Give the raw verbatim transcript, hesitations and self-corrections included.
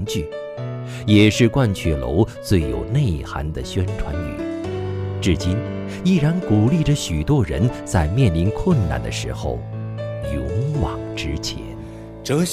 句，也是鹳雀楼最有内涵的宣传语，至今依然鼓励着许多人在面临困难的时候勇往直前。 这